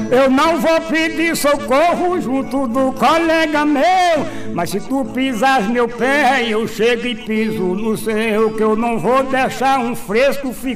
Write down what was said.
Eu não vou pedir socorro junto do colega meu, mas se tu pisas meu pé, eu chego e piso no seu, que eu não vou deixar um fresco ficar